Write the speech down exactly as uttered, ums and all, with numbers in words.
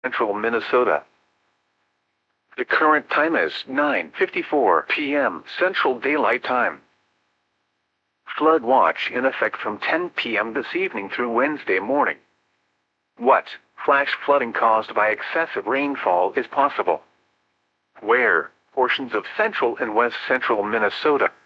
Central Minnesota. The current time is nine fifty-four p m Central Daylight Time. Flood watch in effect from ten p m this evening through Wednesday morning. What flash flooding caused by excessive rainfall is possible? Where? Portions of central and west central Minnesota,